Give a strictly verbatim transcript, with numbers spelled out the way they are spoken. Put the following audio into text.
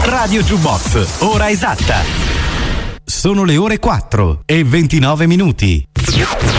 Radio Jukebox, ora esatta. Sono le ore quattro e ventinove minuti.